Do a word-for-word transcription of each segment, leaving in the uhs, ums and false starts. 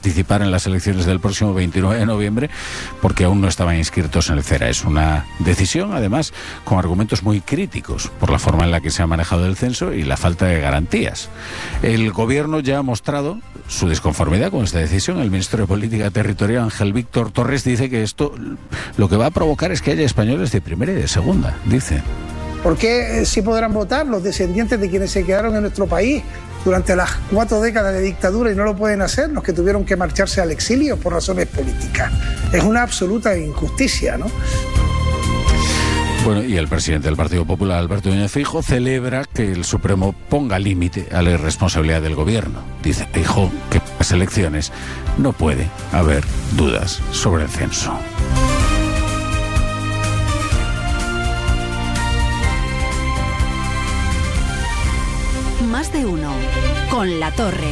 participar en las elecciones del próximo veintinueve de noviembre porque aún no estaban inscritos en el CERA. Es una decisión, además, con argumentos muy críticos por la forma en la que se ha manejado el censo y la falta de garantías. El gobierno ya ha mostrado su desconformidad con esta decisión. El ministro de Política Territorial, Ángel Víctor Torres, dice que esto lo que va a provocar es que haya españoles de primera y de segunda, dice. ¿Por qué sí podrán votar los descendientes de quienes se quedaron en nuestro país durante las cuatro décadas de dictadura y no lo pueden hacer los que tuvieron que marcharse al exilio por razones políticas? Es una absoluta injusticia, ¿no? Bueno, y el presidente del Partido Popular, Alberto Núñez Feijóo, celebra que el Supremo ponga límite a la irresponsabilidad del gobierno. Dice Feijóo que en las elecciones no puede haber dudas sobre el censo. Más de uno, con La Torre.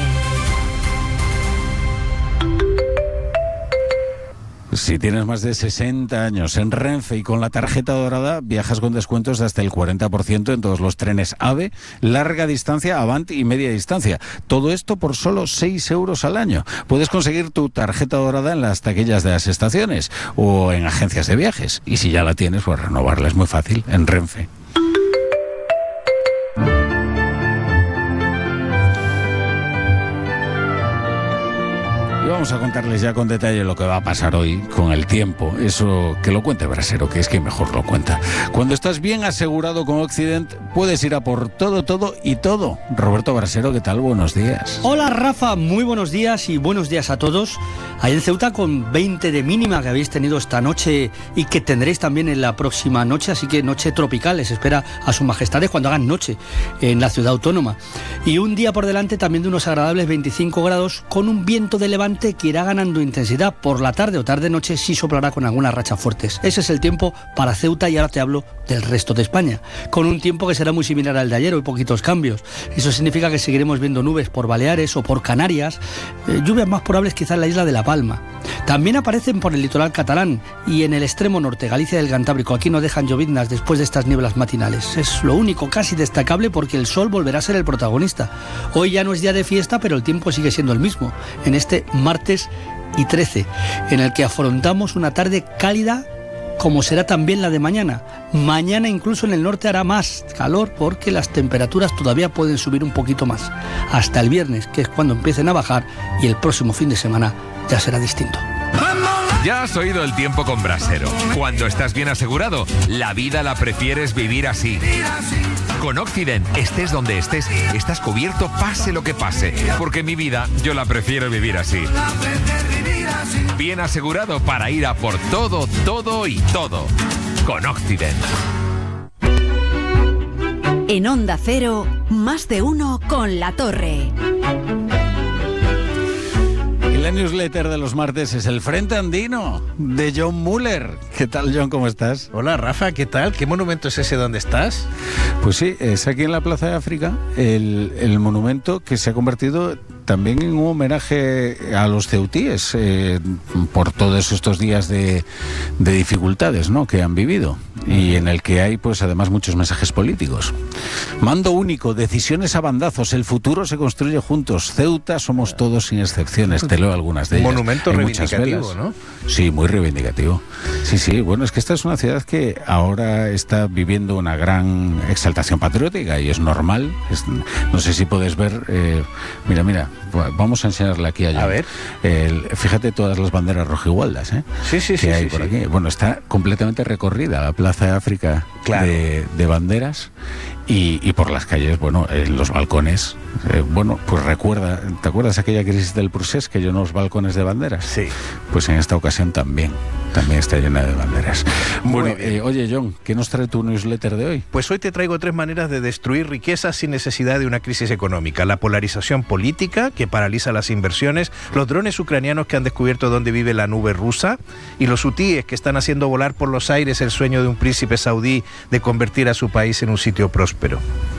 Si tienes más de sesenta años en Renfe y con la tarjeta dorada, viajas con descuentos de hasta el cuarenta por ciento en todos los trenes AVE, larga distancia, Avant y media distancia. Todo esto por solo seis euros al año. Puedes conseguir tu tarjeta dorada en las taquillas de las estaciones o en agencias de viajes. Y si ya la tienes, pues renovarla es muy fácil en Renfe. Y vamos a contarles ya con detalle lo que va a pasar hoy con el tiempo. Eso que lo cuente Brasero, que es que mejor lo cuenta. Cuando estás bien asegurado con Occident, puedes ir a por todo, todo y todo. Roberto Brasero, ¿qué tal? Buenos días. Hola Rafa, muy buenos días y buenos días a todos. Ahí en Ceuta con veinte de mínima que habéis tenido esta noche y que tendréis también en la próxima noche, así que noche tropical, les espera a sus majestades cuando hagan noche en la ciudad autónoma. Y un día por delante también de unos agradables veinticinco grados con un viento de levante que irá ganando intensidad. Por la tarde o tarde-noche sí soplará con algunas rachas fuertes. Ese es el tiempo para Ceuta y ahora te hablo del resto de España, con un tiempo que será muy similar al de ayer, hoy poquitos cambios. Eso significa que seguiremos viendo nubes por Baleares o por Canarias, eh, lluvias más probables quizá en la isla de La Palma. También aparecen por el litoral catalán y en el extremo norte, Galicia y el Cantábrico. Aquí no dejan lloviznas después de estas nieblas matinales. Es lo único casi destacable porque el sol volverá a ser el protagonista. Hoy ya no es día de fiesta, pero el tiempo sigue siendo el mismo. En este martes y trece, en el que afrontamos una tarde cálida como será también la de mañana. Mañana incluso en el norte hará más calor porque las temperaturas todavía pueden subir un poquito más. Hasta el viernes, que es cuando empiecen a bajar, y el próximo fin de semana ya será distinto. Ya has oído el tiempo con Brasero. Cuando estás bien asegurado, la vida la prefieres vivir así. Con Occident, estés donde estés, estás cubierto pase lo que pase, porque mi vida yo la prefiero vivir así. Bien asegurado para ir a por todo, todo y todo. Con Occident. En Onda Cero, más de uno con La Torre. La newsletter de los martes es el Frente Andino de John Muller. ¿Qué tal, John? ¿Cómo estás? Hola, Rafa, ¿qué tal? ¿Qué monumento es ese donde estás? Pues sí, es aquí en la Plaza de África, el, el monumento que se ha convertido también en un homenaje a los ceutíes eh, por todos estos días de, de dificultades, ¿no?, que han vivido, y en el que hay, pues, además muchos mensajes políticos. Mando único, decisiones a bandazos, el futuro se construye juntos, Ceuta somos todos sin excepciones. Te leo algunas de ellas. Un monumento hay reivindicativo, ¿no? Sí, muy reivindicativo. Sí, sí, bueno, es que esta es una ciudad que ahora está viviendo una gran exaltación patriótica y es normal. Es, no sé si puedes ver, eh, mira, mira, vamos a enseñarle aquí a John. A ver. El, fíjate todas las banderas rojigualdas, ¿eh? Sí, sí, que sí. hay sí, por sí. aquí. Bueno, está completamente recorrida la Plaza de África, claro, de, de banderas. Y, y por las calles, bueno, en los balcones, eh, bueno, pues recuerda, ¿te acuerdas aquella crisis del Prusés que llenó los balcones de banderas? Sí. Pues en esta ocasión también, también está llena de banderas. Bueno, eh, oye, John, ¿qué nos trae tu newsletter de hoy? Pues hoy te traigo tres maneras de destruir riquezas sin necesidad de una crisis económica. La polarización política, que paraliza las inversiones, los drones ucranianos que han descubierto dónde vive la nube rusa, y los hutíes que están haciendo volar por los aires el sueño de un príncipe saudí de convertir a su país en un sitio próspero.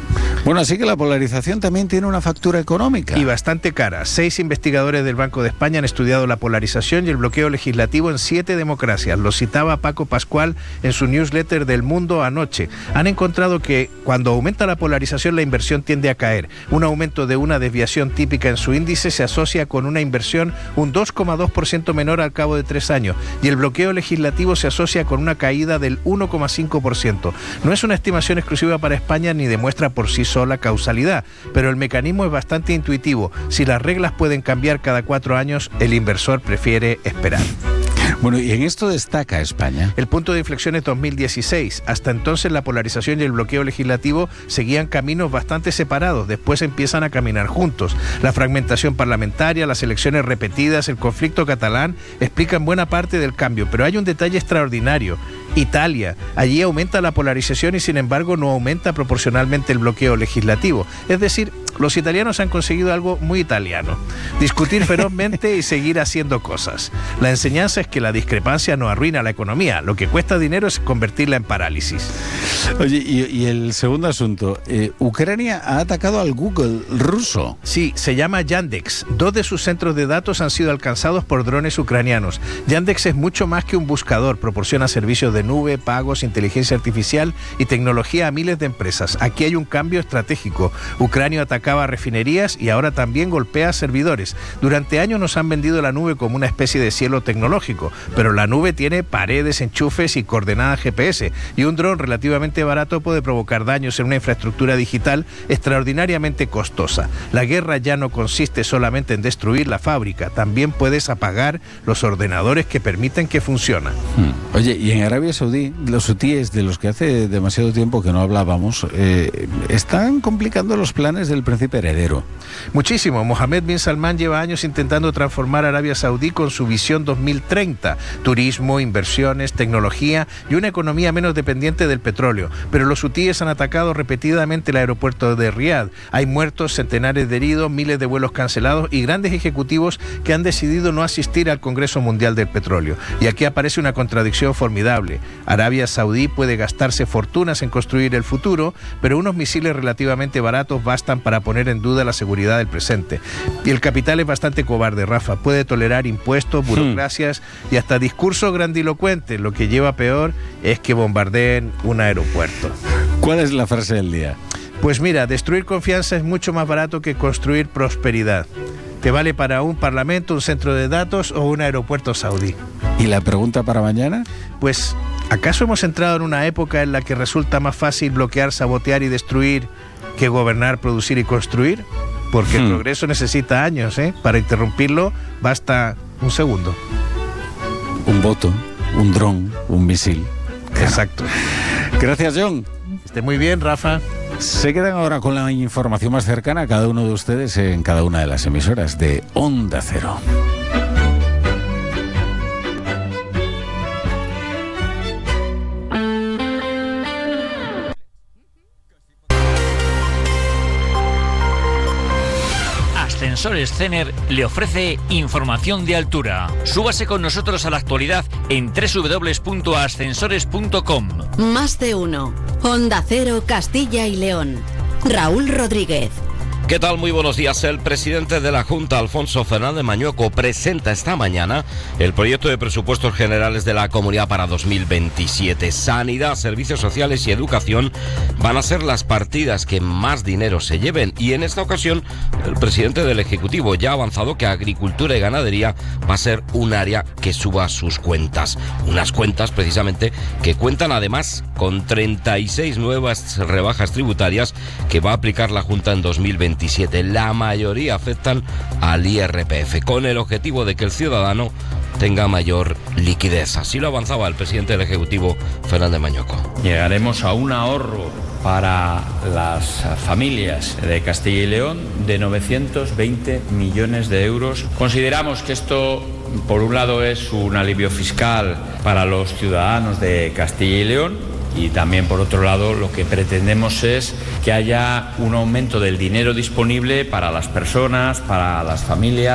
Bueno, así que la polarización también tiene una factura económica. Y bastante cara. Seis investigadores del Banco de España han estudiado la polarización y el bloqueo legislativo en siete democracias. Lo citaba Paco Pascual en su newsletter del Mundo anoche. Han encontrado que cuando aumenta la polarización, la inversión tiende a caer. Un aumento de una desviación típica en su índice se asocia con una inversión un dos coma dos por ciento menor al cabo de tres años. Y el bloqueo legislativo se asocia con una caída del uno coma cinco por ciento. No es una estimación exclusiva para España ni demuestra por sí sola causalidad, pero el mecanismo es bastante intuitivo. Si las reglas pueden cambiar cada cuatro años, el inversor prefiere esperar. Bueno, y en esto destaca España. El punto de inflexión es dos mil dieciséis. Hasta entonces la polarización y el bloqueo legislativo seguían caminos bastante separados. Después empiezan a caminar juntos. La fragmentación parlamentaria, las elecciones repetidas, el conflicto catalán explican buena parte del cambio. Pero hay un detalle extraordinario. Italia. Allí aumenta la polarización y sin embargo no aumenta proporcionalmente el bloqueo legislativo. Es decir, los italianos han conseguido algo muy italiano: discutir ferozmente y seguir haciendo cosas. La enseñanza es que la discrepancia no arruina la economía. Lo que cuesta dinero es convertirla en parálisis. Oye, y, y el segundo asunto. Eh, Ucrania ha atacado al Google ruso. Sí, se llama Yandex. Dos de sus centros de datos han sido alcanzados por drones ucranianos. Yandex es mucho más que un buscador. Proporciona servicios de nube, pagos, inteligencia artificial y tecnología a miles de empresas. Aquí hay un cambio estratégico. Ucrania atacaba refinerías y ahora también golpea servidores. Durante años nos han vendido la nube como una especie de cielo tecnológico, pero la nube tiene paredes, enchufes y coordenadas G P S, y un dron relativamente barato puede provocar daños en una infraestructura digital extraordinariamente costosa. La guerra ya no consiste solamente en destruir la fábrica, también puedes apagar los ordenadores que permiten que funcione. Hmm. Oye, y en Arabia Saudí, los hutíes, de los que hace demasiado tiempo que no hablábamos, eh, están complicando los planes del príncipe heredero. Muchísimo. Mohammed bin Salman lleva años intentando transformar Arabia Saudí con su visión dos mil treinta. Turismo, inversiones, tecnología y una economía menos dependiente del petróleo. Pero los hutíes han atacado repetidamente el aeropuerto de Riad. Hay muertos, centenares de heridos, miles de vuelos cancelados y grandes ejecutivos que han decidido no asistir al Congreso Mundial del Petróleo. Y aquí aparece una contradicción formidable. Arabia Saudí puede gastarse fortunas en construir el futuro, pero unos misiles relativamente baratos bastan para poner en duda la seguridad del presente. Y el capital es bastante cobarde, Rafa. Puede tolerar impuestos, burocracias hmm. y hasta discursos grandilocuentes. Lo que lleva peor es que bombardeen un aeropuerto. ¿Cuál es la frase del día? Pues mira, destruir confianza es mucho más barato que construir prosperidad. Te vale para un parlamento, un centro de datos o un aeropuerto saudí. ¿Y la pregunta para mañana? Pues, ¿acaso hemos entrado en una época en la que resulta más fácil bloquear, sabotear y destruir que gobernar, producir y construir? Porque hmm. el progreso necesita años, ¿eh? Para interrumpirlo basta un segundo. Un voto, un dron, un misil. Exacto. Gracias, John. Esté muy bien, Rafa. Se quedan ahora con la información más cercana a cada uno de ustedes en cada una de las emisoras de Onda Cero. Ascensores Cener le ofrece información de altura. Súbase con nosotros a la actualidad en doble u doble u doble u punto ascensores punto com. Más de uno. Onda Cero, Castilla y León. Raúl Rodríguez. ¿Qué tal? Muy buenos días. El presidente de la Junta, Alfonso Fernández Mañueco, presenta esta mañana el proyecto de presupuestos generales de la Comunidad para dos mil veintisiete. Sanidad, servicios sociales y educación van a ser las partidas que más dinero se lleven, y en esta ocasión el presidente del Ejecutivo ya ha avanzado que agricultura y ganadería va a ser un área que suba sus cuentas. Unas cuentas precisamente que cuentan además con treinta y seis nuevas rebajas tributarias que va a aplicar la Junta en dos mil veintisiete. La mayoría afectan al I R P F, con el objetivo de que el ciudadano tenga mayor liquidez. Así lo avanzaba el presidente del Ejecutivo, Fernández Mañueco. Llegaremos a un ahorro para las familias de Castilla y León de novecientos veinte millones de euros. Consideramos que esto, por un lado, es un alivio fiscal para los ciudadanos de Castilla y León, y también, por otro lado, lo que pretendemos es que haya un aumento del dinero disponible para las personas, para las familias.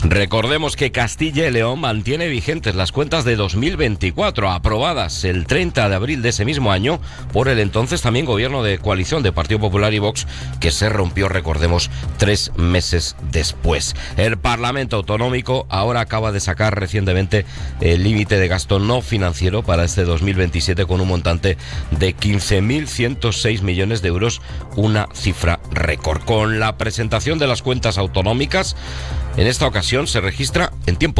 Recordemos que Castilla y León mantiene vigentes las cuentas de dos mil veinticuatro, aprobadas el treinta de abril de ese mismo año por el entonces también gobierno de coalición de Partido Popular y Vox, que se rompió, recordemos, tres meses después. El Parlamento Autonómico ahora acaba de sacar recientemente el límite de gasto no financiero para este dos mil veintisiete con un montante de quince mil ciento seis millones de euros, una cifra récord. Con la presentación de las cuentas autonómicas, en esta ocasión se registra en tiempo